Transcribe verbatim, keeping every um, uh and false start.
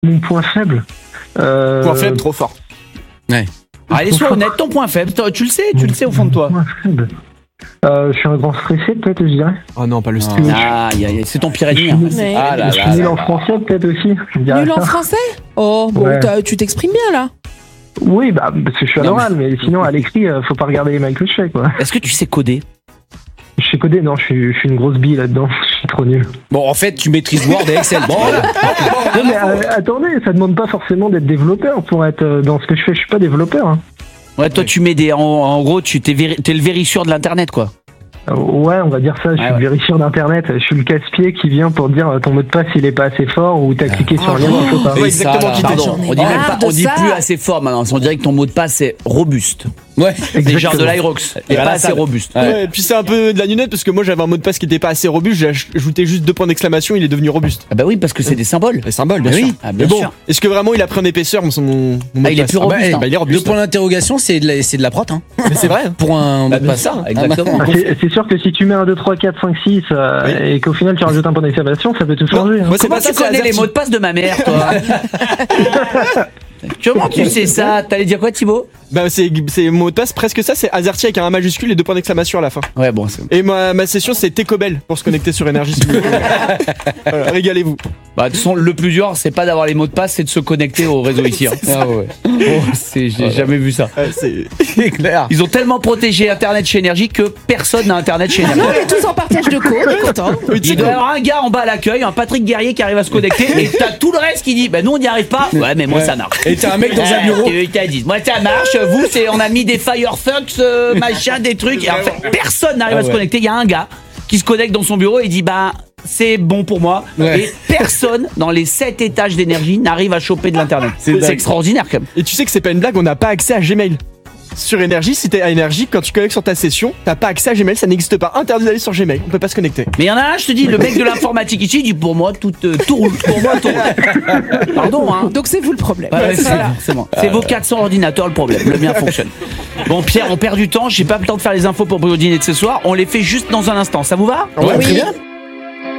Mon point faible. Euh... Point faible, trop fort. Ouais. Allez, sois honnête, ton point faible. Toi, tu le sais, tu le sais au fond de toi. Point faible. Euh, je suis un grand stressé, peut-être, je dirais. Oh non, pas le stress. Ah, y a, y a, c'est ton pire ennemi. Hein. Ouais. Ah là Je suis là. nul là en là. français, peut-être aussi. Je dirais Nul en ça. français? Oh, bon, Ouais. t'as- tu t'exprimes bien là. Oui, bah, parce que je suis à Non, l'oral, mais sinon, à l'écrit, euh, faut pas regarder les mails que je fais, quoi. Est-ce que tu sais coder? Je sais coder, non, je suis, je suis une grosse bille là-dedans. Je suis trop nul. Bon, en fait, tu maîtrises Word et Excel. Bon, voilà. Non, mais euh, attendez, ça demande pas forcément d'être développeur pour être euh, dans ce que je fais. Je suis pas développeur. Hein. Ouais, toi, tu mets des. En, en gros, tu t'es, véri- t'es le vérisseur de l'internet, quoi. Euh, ouais, on va dire ça. Je Ouais, suis ouais. le vérifieur d'internet. Je suis le casse-pied qui vient pour te dire euh, ton mot de passe il est pas assez fort ou t'as cliqué sur un lien qu'il faut pas. Ouais, Et exactement, ça, là, qui pardon, J'en ai on dit même marre pas, de on dit ça. plus assez fort maintenant. On dirait que ton mot de passe est robuste. Ouais. C'est genre de l'Irox. Et Voilà, pas assez ça. robuste. Ouais, et puis c'est un peu de la lunette parce que moi j'avais un mot de passe qui était pas assez robuste, j'ai ajouté juste deux points d'exclamation, il est devenu robuste. Ah bah oui, parce que c'est des symboles. Les symboles, bien Ah sûr. oui, ah, bien Mais bon, sûr. est-ce que vraiment il a pris en épaisseur mon, mon, mon mot Ah, de il est passe plus robuste, bah, hein. bah, il est Deux robuste. points d'interrogation, c'est de la, c'est de la prot, hein. Mais c'est vrai. Pour un Bah, mot de bien passe. ça, exactement. Ah, c'est, c'est sûr que si tu mets un, deux, trois, quatre, cinq, six euh, Oui. et qu'au final tu rajoutes un point d'exclamation, ça peut tout changer. hein. Moi c'est Comment pas ça, tu c'est connais les AZERTY. mots de passe de ma mère, toi? Comment tu sais ça? T'allais dire quoi, Thibaut? Bah c'est c'est mot de passe presque ça, c'est AZERTY avec un A majuscule et deux points d'exclamation à la fin. Ouais, bon, c'est. Et ma, ma session c'est Tecobel pour se connecter sur Énergie. Si vous voulez. Voilà, régalez-vous. Bah, de toute façon, le plus dur, c'est pas d'avoir les mots de passe, c'est de se connecter au réseau ici. Hein. Ah ouais. Oh, c'est, j'ai jamais vu ça. Ouais, c'est C'est clair. Ils ont tellement protégé Internet chez Énergie que personne n'a Internet chez Énergie. Non, on est tous en partage de cours, on est content. Oui, tu sais Il doit y quoi avoir un gars en bas à l'accueil, un Patrick Guerrier qui arrive à se connecter, et t'as tout le reste qui dit bah nous on n'y arrive pas. Ouais, mais moi Ouais. ça marche. Et t'as un mec dans un Ah, bureau. tu t'as dit, moi ça marche, vous c'est on a mis des firefox, euh, machin, des trucs, et en fait personne n'arrive Ah à se ouais. connecter. Il y a un gars qui se connecte dans son bureau et dit bah c'est bon pour moi. Ouais. Et personne dans les sept étages d'Énergie n'arrive à choper de l'internet. C'est C'est, dingue. extraordinaire quand même. Et tu sais que c'est pas une blague, on n'a pas accès à Gmail. Sur Énergie, si t'es à Énergie, quand tu connectes sur ta session, t'as pas accès à Gmail, ça n'existe pas. Interdit d'aller sur Gmail, on peut pas se connecter. Mais il y en a un, je te dis, le mec de l'informatique ici, il dit pour moi tout, euh, tout roule. Pour moi tout roule. Pardon, hein. Donc c'est vous le problème. Ouais, ouais, c'est, Voilà. c'est bon. C'est vos quatre cents ordinateurs le problème. Le mien fonctionne. Bon, Pierre, on perd du temps. J'ai pas le temps de faire les infos pour Bruno Dîner de ce soir. On les fait juste dans un instant. Ça vous va? Ouais, Oui. très bien.